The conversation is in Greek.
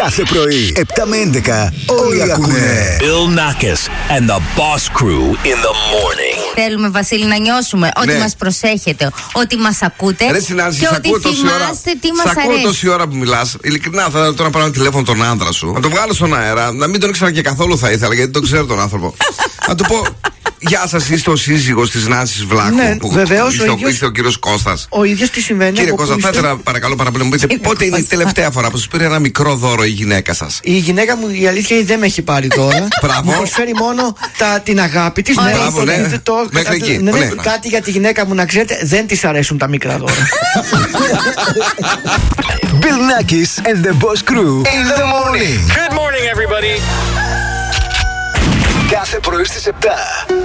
Κάθε πρωί, 7 με 11, όλοι ακούνε. Bill Nackis and the Boss Crew in the morning. Θέλουμε, Βασίλη, να νιώσουμε ότι μας προσέχετε, ότι μας ακούτε και ότι θυμάστε τι μας αρέσει. Σ' ακούω τόση ώρα που μιλάς. Ειλικρινά, θα ήθελα τώρα να πάρω τηλέφωνο τον άντρα σου, να τον βγάλω στον αέρα, να μην τον ήξερα και καθόλου θα ήθελα, γιατί τον ξέρω τον άνθρωπο. Να του πω. Γεια σας, είστε ο σύζυγος της Νάνσης Βλάχου. Ναι, βεβαίως. Είστε ο κύριος Κώστας. Ο ίδιος τι συμβαίνει. Κύριε Κώστα, θα ήθελα παρακαλώ πάρα πολύ να μου πείτε πότε είναι η τελευταία φορά που σας πήρε ένα μικρό δώρο η γυναίκα σας. Η γυναίκα μου, η αλήθεια, δεν με έχει πάρει τώρα. Μπράβο. Μου προσφέρει μόνο την αγάπη της. Μπράβο, ναι. Μέχρι εκεί. Κάτι για τη γυναίκα μου να ξέρετε, δεν της αρέσουν τα μικρά δώρα. Bill Nackis and the Boss Crew in the morning. Good morning, everybody. Κάθε πρωί στις 7.